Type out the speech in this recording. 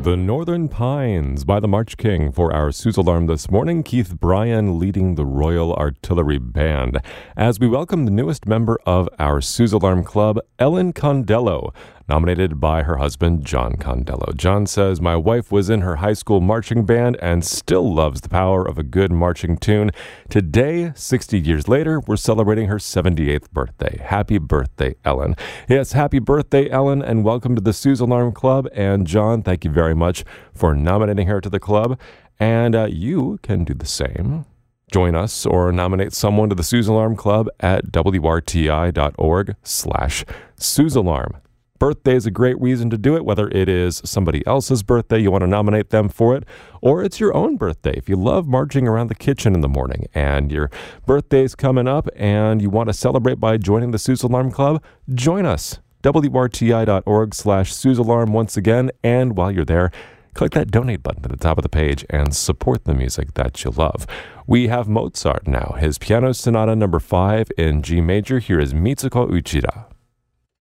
The Northern Pines by the March King for our Suze Alarm this morning. Keith Bryan leading the Royal Artillery Band as we welcome the newest member of our Suze Alarm Club, Ellen Condello, nominated by her husband, John Condello. John says, "My wife was in her high school marching band and still loves the power of a good marching tune. Today, 60 years later, we're celebrating her 78th birthday. Happy birthday, Ellen." Yes, happy birthday, Ellen, and welcome to the Suze Alarm Club. And John, thank you very much for nominating her to the club. And you can do the same. Join us or nominate someone to the Suze Alarm Club at wrti.org/Suze Alarm. Birthday is a great reason to do it, whether it is somebody else's birthday, you want to nominate them for it, or it's your own birthday. If you love marching around the kitchen in the morning and your birthday's coming up and you want to celebrate by joining the Suze Alarm Club, join us. wrti.org/Suze Alarm once again. And while you're there, click that donate button at the top of the page and support the music that you love. We have Mozart now, his Piano Sonata No. 5 in G major. Here is Mitsuko Uchida.